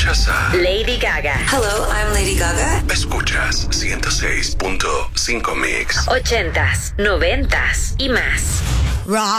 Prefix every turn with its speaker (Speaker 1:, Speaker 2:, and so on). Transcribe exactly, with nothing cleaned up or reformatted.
Speaker 1: Escuchas a
Speaker 2: Lady Gaga.
Speaker 3: Hello, I'm Lady Gaga.
Speaker 1: Escuchas ciento seis punto cinco Mix.
Speaker 2: Ochentas, noventas y más.
Speaker 3: Rock.